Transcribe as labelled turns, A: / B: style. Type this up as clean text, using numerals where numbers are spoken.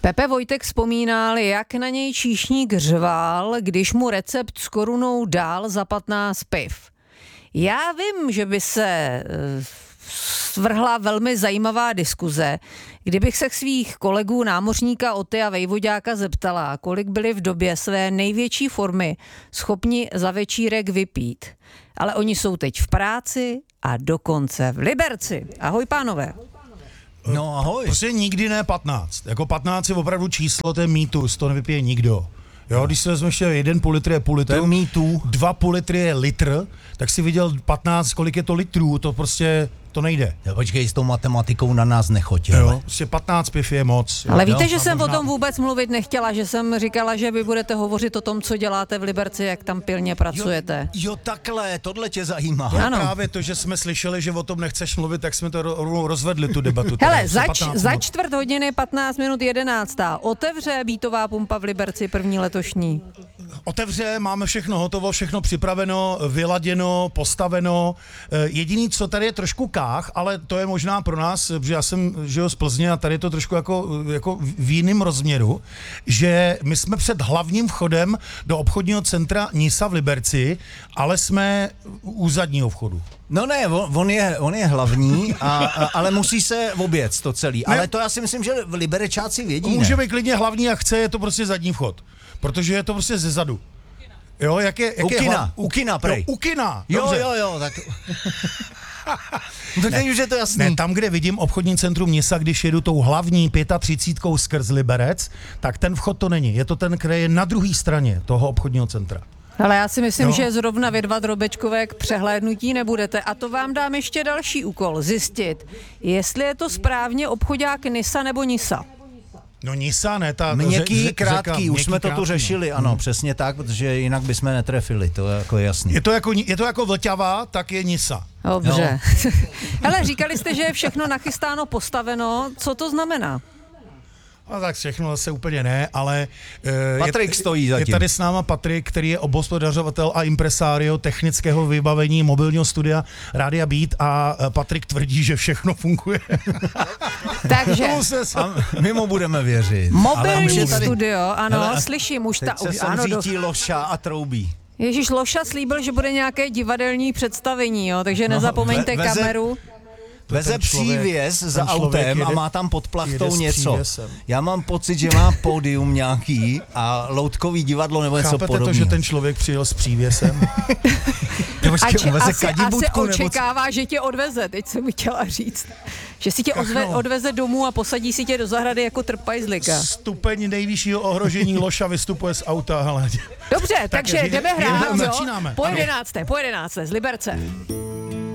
A: Pepe Vojtek vzpomínal, jak na něj číšník řval, když mu recept s korunou dal za 15 piv. Já vím, že by se svrhla velmi zajímavá diskuze, kdybych se svých kolegů námořníka Oty a Vejvoďáka zeptala, kolik byli v době své největší formy schopni za večírek vypít. Ale oni jsou teď v práci a dokonce v Liberci. Ahoj, pánové.
B: No ahoj.
C: Prostě nikdy ne 15. Jako 15 je opravdu číslo, to je mýtus, to nevypije nikdo. Jo, když si vezmeš, že 1,5 litru je půl litru,
B: to je mýtu.
C: 2,5 litry je litr, tak si viděl 15, kolik je to litrů, to prostě, to nejde.
B: Jo, počkej, s tou matematikou na nás nechoď.
C: Jo, prostě 15 piv je moc.
A: Ale
C: jo,
A: víte, že jsem o tom vůbec mluvit nechtěla, že jsem říkala, že vy budete hovořit o tom, co děláte v Liberci, jak tam pilně pracujete.
B: Jo, takhle, tohle tě zajímá.
A: Ano.
C: Právě to, že jsme slyšeli, že o tom nechceš mluvit, tak jsme to rozvedli, tu debatu.
A: Hele, za čtvrt hodiny 15 minut 11. Otevře bytová pumpa v Liberci první letošní.
C: Otevře, máme všechno hotovo, všechno připraveno, vyladěno, postaveno. Jediný, co tady je trošku káh, ale to je možná pro nás, protože já jsem žil z Plzně a tady je to trošku jako v jiném rozměru, že my jsme před hlavním vchodem do obchodního centra Nisa v Liberci, ale jsme u zadního vchodu.
B: No ne, on je hlavní, ale musí se oběc to celý. Ne. Ale to já si myslím, že Liberečáci vědí,
C: Může
B: ne?
C: být klidně hlavní a chce, je to prostě zadní vchod. Protože je to prostě ze zadu. Jo,
B: U kina, prej.
C: U kina,
B: jo, tak... No teď už je to jasný.
C: Ne, tam, kde vidím obchodní centrum Nisa, když jedu tou hlavní 35 skrz Liberec, tak ten vchod to není. Je to ten, který je na druhé straně toho obchodního centra.
A: Ale já si myslím, že zrovna vy dva drobečkové k přehlédnutí nebudete. A to vám dám ještě další úkol. Zjistit, jestli je to správně obchodák Nisa nebo Nisa.
C: No Nisa, ne, ta
B: měkký, krátký,
C: řeka,
B: už jsme to tu řešili, ano, přesně tak, protože jinak bychom netrefili, to je jako jasný.
C: Je to jako Vlťava, tak je Nisa.
A: Dobře. Hele, říkali jste, že je všechno nachystáno, postaveno, co to znamená?
C: A tak všechno zase úplně ne, ale
B: Patrik stojí zatím.
C: Je tady s náma Patrik, který je obhospodařovatel a impresario technického vybavení mobilního studia Rádia Beat a Patrik tvrdí, že všechno funguje.
A: Takže
B: a my mu budeme věřit.
A: Mobilní studio, ano,
B: hele,
A: slyším už
B: teď se sem řítí Loša a troubí.
A: Ježíš, Loša slíbil, že bude nějaké divadelní představení, jo, takže nezapomeňte kameru.
B: Veze přívěs za autem a má tam pod plachtou něco. Já mám pocit, že má pódium nějaký a loutkový divadlo nebo něco podobného.
C: Chápete to, že ten člověk přijel s přívěsem?
A: Asi očekává, že tě odveze, teď jsem mi chtěla říct. Že si tě odveze domů a posadí si tě do zahrady jako trpajzlika.
C: Stupeň nejvyššího ohrožení Loša vystupuje z auta. Hele.
A: Dobře, takže jdeme hrát.
C: Začínáme.
A: Po 11. z Liberce.